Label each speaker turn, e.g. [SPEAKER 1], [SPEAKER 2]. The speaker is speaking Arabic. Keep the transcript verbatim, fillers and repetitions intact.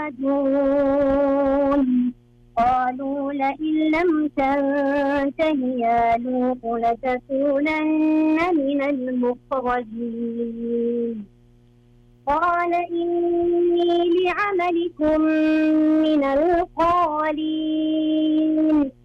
[SPEAKER 1] لمهجون قالوا لئن لم تنته يا لوط لتكونن من المخرجين قال إني لعملكم من القالين